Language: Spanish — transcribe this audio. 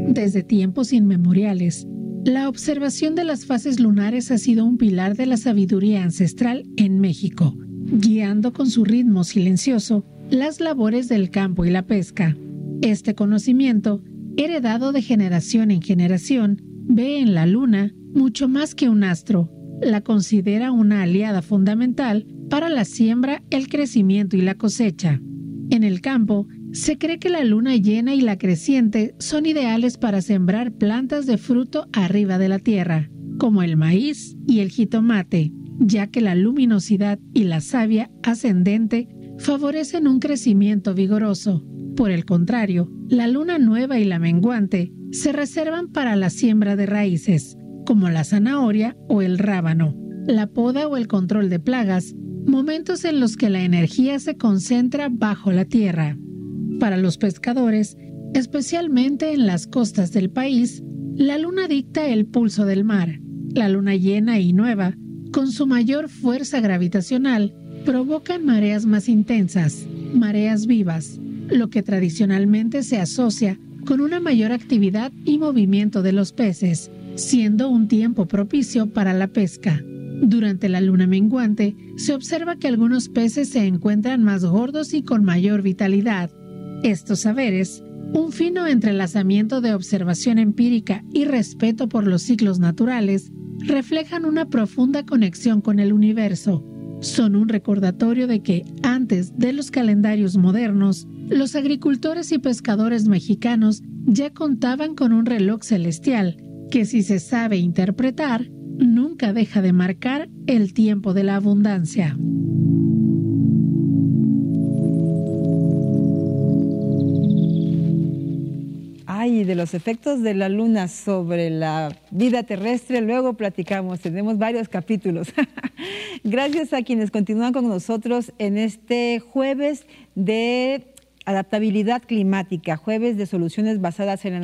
Desde tiempos inmemoriales, la observación de las fases lunares ha sido un pilar de la sabiduría ancestral en México, guiando con su ritmo silencioso las labores del campo y la pesca. Este conocimiento, heredado de generación en generación, ve en la luna mucho más que un astro. La considera una aliada fundamental para la siembra, el crecimiento y la cosecha. En el campo, se cree que la luna llena y la creciente son ideales para sembrar plantas de fruto arriba de la tierra, como el maíz y el jitomate, ya que la luminosidad y la savia ascendente favorecen un crecimiento vigoroso. Por el contrario, la luna nueva y la menguante se reservan para la siembra de raíces, como la zanahoria o el rábano, la poda o el control de plagas, momentos en los que la energía se concentra bajo la tierra. Para los pescadores, especialmente en las costas del país, la luna dicta el pulso del mar. La luna llena y nueva, con su mayor fuerza gravitacional, provocan mareas más intensas, mareas vivas, lo que tradicionalmente se asocia con una mayor actividad y movimiento de los peces, siendo un tiempo propicio para la pesca. Durante la luna menguante, se observa que algunos peces se encuentran más gordos y con mayor vitalidad. Estos saberes, un fino entrelazamiento de observación empírica y respeto por los ciclos naturales, reflejan una profunda conexión con el universo. Son un recordatorio de que, antes de los calendarios modernos, los agricultores y pescadores mexicanos ya contaban con un reloj celestial que, si se sabe interpretar, nunca deja de marcar el tiempo de la abundancia. Ay, de los efectos de la luna sobre la vida terrestre, luego platicamos, tenemos varios capítulos. Gracias a quienes continúan con nosotros en este jueves de adaptabilidad climática, jueves de soluciones basadas en la